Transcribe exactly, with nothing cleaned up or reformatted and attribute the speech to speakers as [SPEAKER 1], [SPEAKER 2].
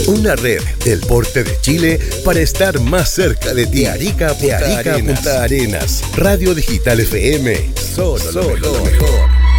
[SPEAKER 1] Una red del porte de Chile para estar más cerca de ti. De Arica a Punta, Arica, Punta Arenas. Radio Digital F M. Solo, Solo lo mejor. Lo mejor.